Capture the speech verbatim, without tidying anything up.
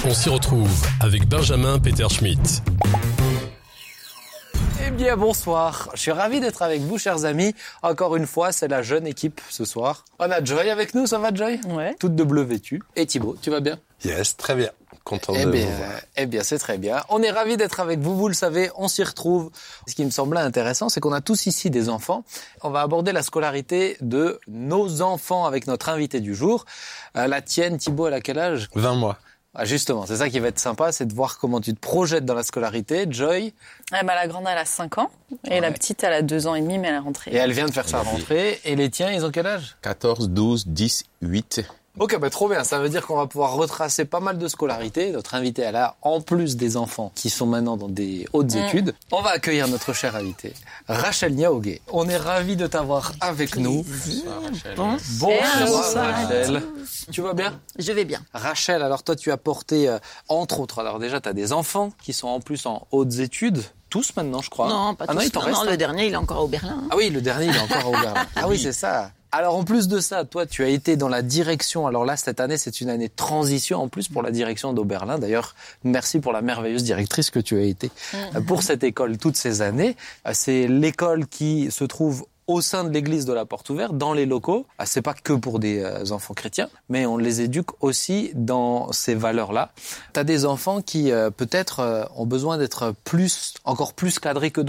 On s'y retrouve avec Benjamin Peterschmidt. Eh bien, bonsoir. Je suis ravi d'être avec vous, chers amis. Encore une fois, c'est la jeune équipe ce soir. On a Joy avec nous, ça va, Joy ? Ouais. Toute de bleu vêtue. Et Thibaut, tu vas bien ? Yes, très bien. Content eh de bien, vous voir. Eh bien, c'est très bien. On est ravis d'être avec vous, vous le savez, on s'y retrouve. Ce qui me semblait intéressant, c'est qu'on a tous ici des enfants. On va aborder la scolarité de nos enfants avec notre invité du jour. Euh, la tienne, Thibaut, elle a quel âge ? vingt mois. Ah, justement, c'est ça qui va être sympa, c'est de voir comment tu te projettes dans la scolarité. Joy ? Ah bah, la grande, elle a cinq ans. Et Ouais. la petite, elle a deux ans et demi, mais elle est rentrée. Et elle vient de faire sa rentrée. Et les tiens, ils ont quel âge ? quatorze, douze, dix, huit. Ok, bah trop bien. Ça veut dire qu'on va pouvoir retracer pas mal de scolarité. Notre invité, elle a, en plus des enfants qui sont maintenant dans des hautes Mmh. études, on va accueillir notre chère invitée, Rachel Niaogué. On est ravis de t'avoir avec nous. Bonsoir, Bonsoir. Rachel. Tu vas bien ? Je vais bien. Rachel, alors toi, tu as porté, euh, entre autres, alors déjà, tu as des enfants qui sont en plus en hautes études. Tous maintenant, je crois. Non, pas ah, tous. non, il t'en Non, reste, non, hein. le dernier, il est encore au Berlin. Ah oui, le dernier, il est encore au Berlin. Ah oui, c'est ça. Alors, en plus de ça, toi, tu as été dans la direction. Alors là, cette année, c'est une année de transition en plus pour la direction d'Oberlin. D'ailleurs, merci pour la merveilleuse directrice que tu as été euh, pour cette école toutes ces années. Euh, C'est l'école qui se trouve au sein de l'église de la Porte Ouverte, dans les locaux. Ah, c'est pas que pour des euh, enfants chrétiens, mais on les éduque aussi dans ces valeurs-là. T'as des enfants qui, euh, peut-être, euh, ont besoin d'être plus, encore plus cadrés que d'autres.